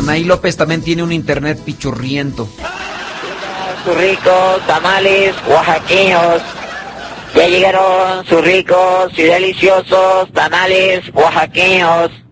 Anaí López también tiene un internet pichurriento. Sus ricos tamales oaxaqueños. Ya llegaron sus ricos y deliciosos tamales oaxaqueños.